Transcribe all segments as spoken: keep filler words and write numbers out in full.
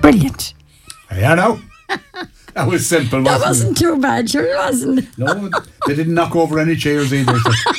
Brilliant. Yeah, now. That was simple, wasn't That wasn't it? too bad, sure it wasn't. No, they didn't knock over any chairs either.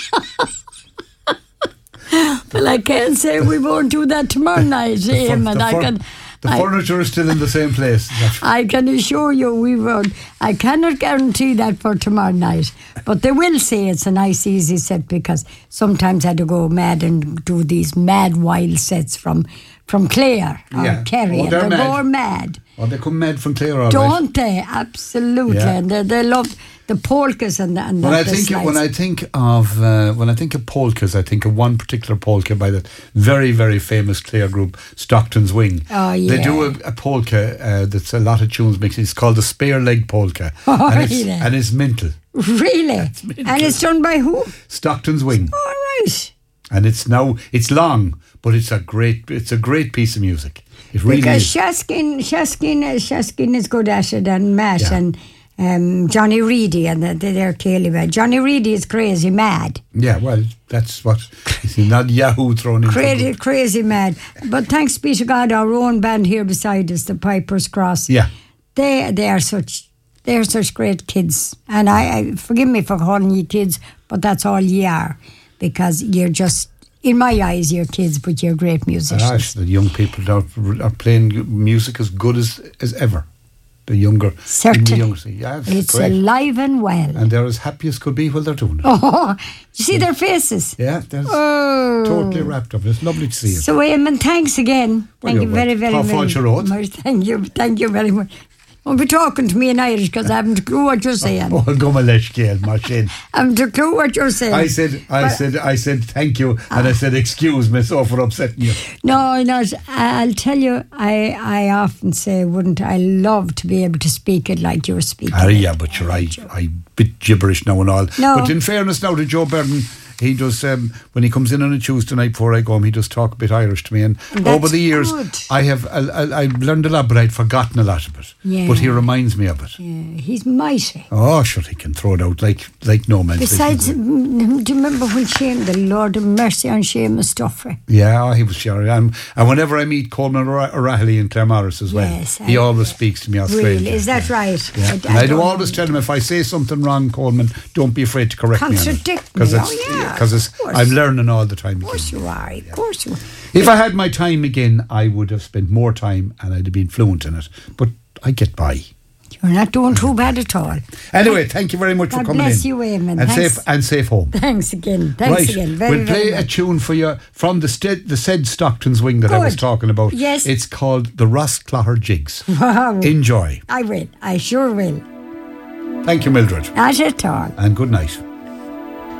Well, I can't say we won't do that tomorrow night, Eamon. I can... The I, furniture is still in the same place. I can assure you we won't. I cannot guarantee that for tomorrow night. But they will say it's a nice, easy set because sometimes I had to go mad and do these mad, wild sets from from Clare or Yeah. Kerry. Oh, and they're they mad. go mad. Oh, they come mad from Clare, all Don't right. they? Absolutely. Yeah. And they, they love the polkas and the, and When the, I the think slides. when I think of uh, when I think of polkas, I think of one particular polka by the very very famous Clare group Stockton's Wing. Oh, They yeah. do a, a polka uh, that's a lot of tunes mixed. It's called the Spare Leg Polka, Oh, and, it's, really? and it's mental. Really? And it's done by who? Stockton's Wing, All right. and it's now it's long, but it's a great it's a great piece of music. It really Because is. Shaskin, Shaskin, uh, Shaskin is good at it, and Matt Yeah. and um, Johnny Reedy, and the, the, they're clearly bad. Johnny Reedy is crazy mad. Yeah, well, that's what. It's not Yahoo thrown in. Crazy, crazy mad. But thanks be to God, our own band here beside us, the Piper's Cross. Yeah. They they are such they are such great kids, and I, I forgive me for calling you kids, but that's all you are, because you're just. In my eyes, you're kids, but you're great musicians. Gosh, the young people are, are playing music as good as, as ever. The younger, Certainly. the younger, yeah, it's, It's great. alive and well. And they're as happy as could be while they're doing it. Oh, you see their faces? Yeah, they're Oh. totally wrapped up. It's lovely to see you. So, Eamon, thanks again. Well, Thank you you're very, welcome. very, How very false your oath? much. Thank you, thank you very much. Don't be talking to me in Irish because I haven't a clue what you're saying. Oh, go my lesh, Gail, machine. I haven't a clue what you're saying. I said, I But- said, I said, thank you, and I said, excuse me, so for upsetting you. No, not. I'll tell you, I, I often say, wouldn't I love to be able to speak it like you're speaking Ah, it. yeah, but you're right. I bit gibberish now and all. No. But in fairness now to Joe Burden, he does, um, when he comes in on a Tuesday night before I go home, he does talk a bit Irish to me. And That's over the years, good. I have I, I, I've learned a lot, but I'd forgotten a lot of it. Yeah. But he reminds me of it. Yeah, he's mighty. Oh, sure, he can throw it out like like no man's Besides, business. mm, do you remember when Shane, the Lord have mercy on Seamus Duffy? Yeah, oh, he was sure. And, and whenever I meet Coleman O'Ra- O'Reilly in Claremorris as well, Yes, he I- always speaks to me Australian. Really? Is that right? Yeah. I- and I I, do don't always know. tell him if I say something wrong, Coleman, don't be afraid to correct Contradict me. me. Because Oh, it's, yeah, 'cause it's, of course. I'm learning all the time. Of course you are. Of course you are. If I had my time again, I would have spent more time and I'd have been fluent in it. But I get by. You're not doing too bad at all. Anyway, thank you very much God for coming bless in. you, Eamon. And Thanks. safe and safe home. Thanks again. Thanks right, again. Very, we'll play very a much. tune for you from the st- the said Stockton's Wing that I was Good. talking about. Yes. It's called the Ross Clogher Jigs. Wow. Enjoy. I will. I sure will. Thank you, Mildred. Not at all. And good night.